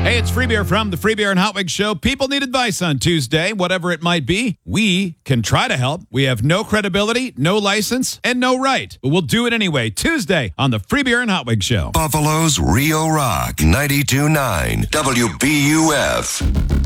Hey, it's Free Beer from the Free Beer and Hot Wings Show. People need advice on Tuesday, whatever it might be. We can try to help. We have no credibility, no license, and no right. But we'll do it anyway. Tuesday on the Free Beer and Hot Wings Show. Buffalo's Rio Rock 92.9 WBUF.